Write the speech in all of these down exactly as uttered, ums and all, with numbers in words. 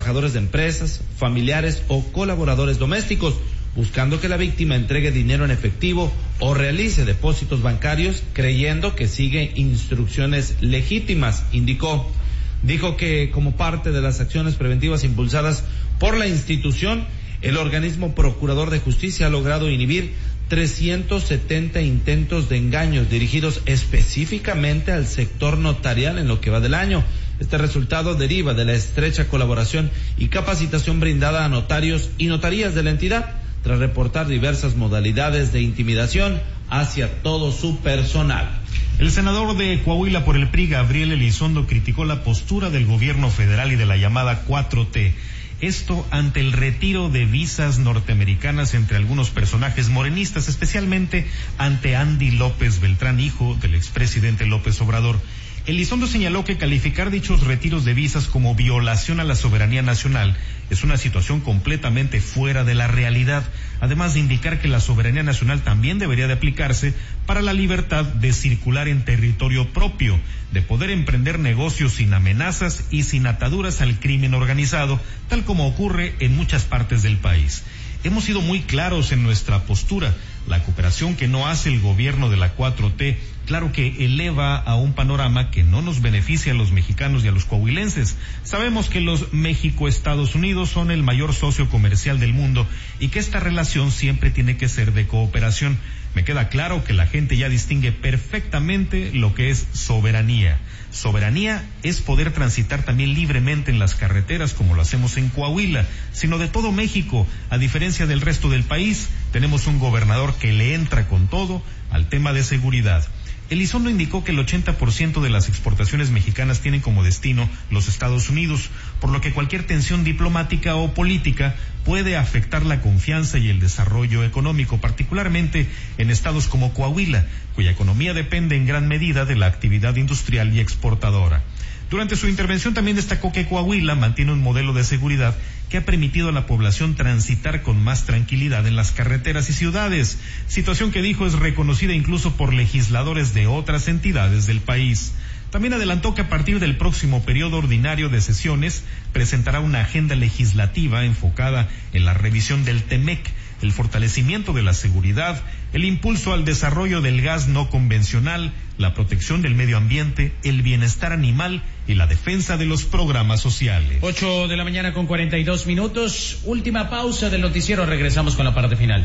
trabajadores de empresas, familiares o colaboradores domésticos, buscando que la víctima entregue dinero en efectivo o realice depósitos bancarios creyendo que sigue instrucciones legítimas, indicó. Dijo que como parte de las acciones preventivas impulsadas por la institución, el organismo procurador de justicia ha logrado inhibir trescientos setenta intentos de engaños dirigidos específicamente al sector notarial en lo que va del año. Este resultado deriva de la estrecha colaboración y capacitación brindada a notarios y notarías de la entidad, tras reportar diversas modalidades de intimidación hacia todo su personal. El senador de Coahuila por el P R I, Gabriel Elizondo, criticó la postura del gobierno federal y de la llamada cuatro T. Esto ante el retiro de visas norteamericanas entre algunos personajes morenistas, especialmente ante Andy López Beltrán, hijo del expresidente López Obrador. Elizondo señaló que calificar dichos retiros de visas como violación a la soberanía nacional es una situación completamente fuera de la realidad, además de indicar que la soberanía nacional también debería de aplicarse para la libertad de circular en territorio propio, de poder emprender negocios sin amenazas y sin ataduras al crimen organizado, tal como ocurre en muchas partes del país. Hemos sido muy claros en nuestra postura. La cooperación que no hace el gobierno de la cuatro T, claro que eleva a un panorama que no nos beneficia a los mexicanos y a los coahuilenses. Sabemos que los México-Estados Unidos son el mayor socio comercial del mundo y que esta relación siempre tiene que ser de cooperación. Me queda claro que la gente ya distingue perfectamente lo que es soberanía. Soberanía es poder transitar también libremente en las carreteras como lo hacemos en Coahuila, sino de todo México. A diferencia del resto del país, tenemos un gobernador que le entra con todo al tema de seguridad. Elizondo indicó que el ochenta por ciento de las exportaciones mexicanas tienen como destino los Estados Unidos, por lo que cualquier tensión diplomática o política puede afectar la confianza y el desarrollo económico, particularmente en estados como Coahuila, cuya economía depende en gran medida de la actividad industrial y exportadora. Durante su intervención también destacó que Coahuila mantiene un modelo de seguridad que ha permitido a la población transitar con más tranquilidad en las carreteras y ciudades, situación que dijo es reconocida incluso por legisladores de otras entidades del país. También adelantó que a partir del próximo periodo ordinario de sesiones presentará una agenda legislativa enfocada en la revisión del T M E C, el fortalecimiento de la seguridad, el impulso al desarrollo del gas no convencional, la protección del medio ambiente, el bienestar animal y la defensa de los programas sociales. Ocho de la mañana con cuarenta y dos minutos, última pausa del noticiero, regresamos con la parte final.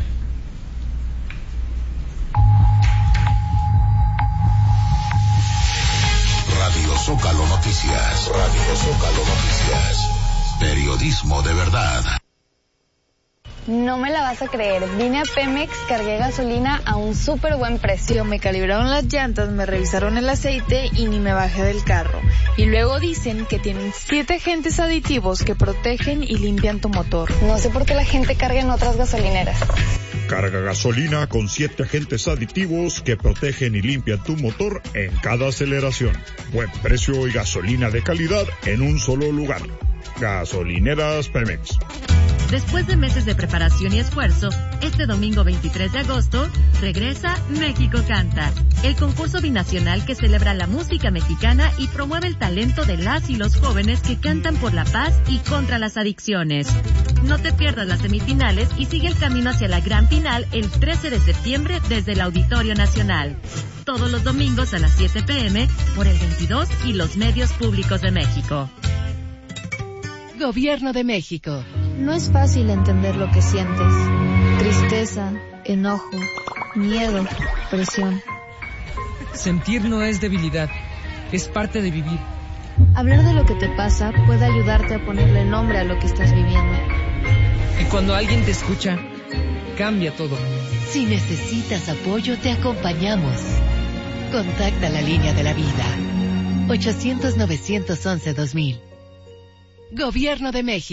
Radio Zócalo Noticias, Radio Zócalo Noticias, periodismo de verdad. No me la vas a creer, vine a Pemex, cargué gasolina a un súper buen precio. Me calibraron las llantas, me revisaron el aceite y ni me bajé del carro. Y luego dicen que tienen siete agentes aditivos que protegen y limpian tu motor. No sé por qué la gente carga en otras gasolineras. Carga gasolina con siete agentes aditivos que protegen y limpian tu motor en cada aceleración. Buen precio y gasolina de calidad en un solo lugar. Gasolineras Pemex. Después de meses de preparación y esfuerzo, este domingo veintitrés de agosto, regresa México Canta, el concurso binacional que celebra la música mexicana y promueve el talento de las y los jóvenes que cantan por la paz y contra las adicciones. No te pierdas las semifinales y sigue el camino hacia la gran final el trece de septiembre desde el Auditorio Nacional. Todos los domingos a las siete pe eme por el veintidós y los medios públicos de México. Gobierno de México. No es fácil entender lo que sientes. Tristeza, enojo, miedo, presión. Sentir no es debilidad, es parte de vivir. Hablar de lo que te pasa puede ayudarte a ponerle nombre a lo que estás viviendo. Y cuando alguien te escucha, cambia todo. Si necesitas apoyo, te acompañamos. Contacta la línea de la vida. ochocientos, novecientos once, dos mil. Gobierno de México.